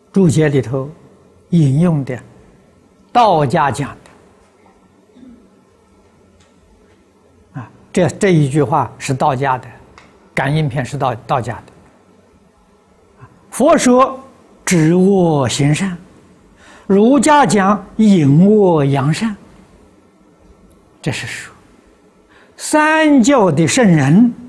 注解里头引用的道家讲的啊，这一句话是道家的，感应篇是道家的。佛说止恶行善，儒家讲隐恶扬善。这是说三教的圣人